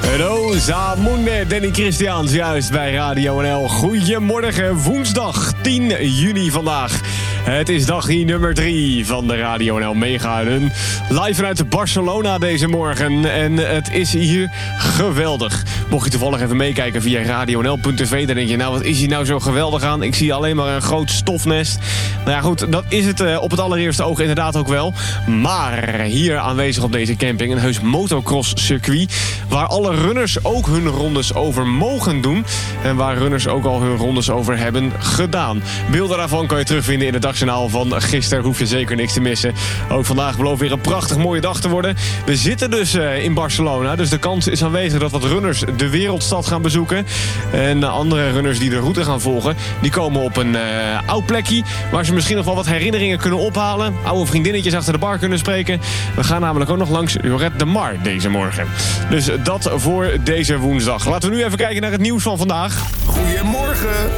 Rosa Monde, Danny Christiaans, juist bij Radio NL. Goedemorgen, woensdag 10 juni vandaag. Het is dag nummer 3 van de Radio NL Mega-run. Live vanuit Barcelona deze morgen. En het is hier geweldig. Mocht je toevallig even meekijken via radionl.tv... dan denk je, nou, wat is hier nou zo geweldig aan? Ik zie alleen maar een groot stofnest. Nou ja, goed, dat is het op het allereerste oog inderdaad ook wel. Maar hier aanwezig op deze camping... een heus motocross-circuit... waar alle runners ook hun rondes over mogen doen. En waar runners ook al hun rondes over hebben gedaan. Beelden daarvan kan je terugvinden in het dagjournaal van gisteren. Hoef je zeker niks te missen. Ook vandaag belooft weer een prachtig mooie dag te worden. We zitten dus in Barcelona. Dus de kans is aanwezig dat wat runners de wereldstad gaan bezoeken. En andere runners die de route gaan volgen... die komen op een oud plekje... waar ze misschien nog wel wat herinneringen kunnen ophalen. Oude vriendinnetjes achter de bar kunnen spreken. We gaan namelijk ook nog langs Lloret de Mar deze morgen. Dus dat voor deze woensdag. Laten we nu even kijken naar het nieuws van vandaag. Goedemorgen.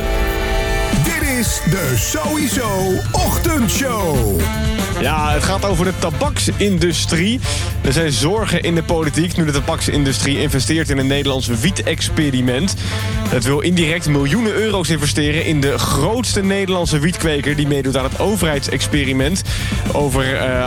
Dit is de Sowieso Ochtendshow. Ja, het gaat over de tabaksindustrie. Er zijn zorgen in de politiek nu de tabaksindustrie investeert in een Nederlands wiet-experiment. Het wil indirect miljoenen euro's investeren in de grootste Nederlandse wietkweker die meedoet aan het overheidsexperiment over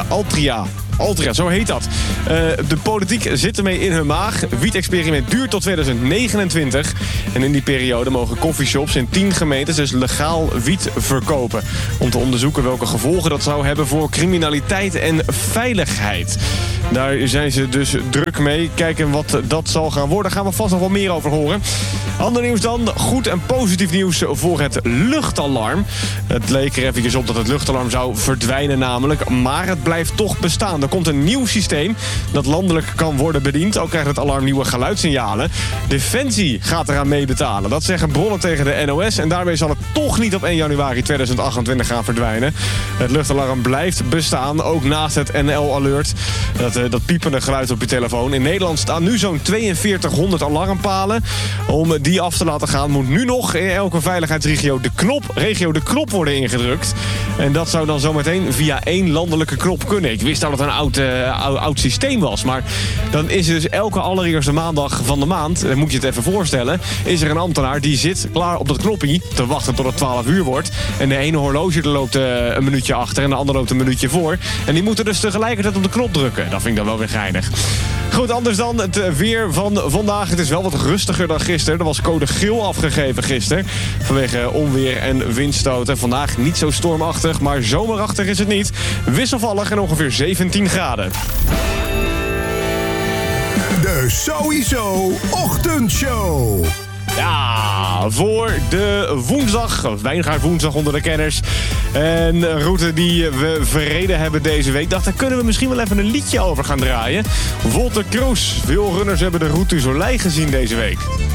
Altria, zo heet dat. De politiek zit ermee in hun maag. Wiet-experiment duurt tot 2029. En in die periode mogen coffeeshops in 10 gemeentes dus legaal wiet verkopen. Om te onderzoeken welke gevolgen dat zou hebben voor criminaliteit en veiligheid. Daar zijn ze dus druk mee. Kijken wat dat zal gaan worden. Daar gaan we vast nog wel meer over horen. Ander nieuws dan. Goed en positief nieuws voor het luchtalarm. Het leek er eventjes op dat het luchtalarm zou verdwijnen namelijk. Maar het blijft toch bestaan. Er komt een nieuw systeem dat landelijk kan worden bediend. Ook krijgt het alarm nieuwe geluidssignalen. Defensie gaat eraan meebetalen. Dat zeggen bronnen tegen de NOS. En daarmee zal het toch niet op 1 januari 2028 gaan verdwijnen. Het luchtalarm blijft bestaan. Ook naast het NL-alert. Dat piepende geluid op je telefoon. In Nederland staan nu zo'n 4200 alarmpalen. Om die af te laten gaan moet nu nog in elke veiligheidsregio de knop worden ingedrukt. En dat zou dan zometeen via 1 landelijke knop kunnen. Ik wist dat het een oud systeem was. Maar dan is er dus elke allereerste maandag van de maand, dan moet je het even voorstellen, is er een ambtenaar die zit klaar op dat knopje te wachten tot het 12 uur wordt. En de ene horloge er loopt een minuutje achter en de andere loopt een minuutje voor. En die moeten dus tegelijkertijd op de knop drukken. Dat vind ik dan wel weer geinig. Goed, anders dan het weer van vandaag. Het is wel wat rustiger dan gisteren. Er was code geel afgegeven gisteren. Vanwege onweer en windstoten. Vandaag niet zo stormachtig, maar zomerachtig is het niet. Wisselvallig en ongeveer 17 graden. De Sowieso Ochtendshow. Ja, voor de woensdag, wijngaard woensdag onder de kenners. En een route die we verreden hebben deze week. Dacht, daar kunnen we misschien wel even een liedje over gaan draaien. Wolter Kroes. Veel runners hebben de Route du Soleil gezien deze week.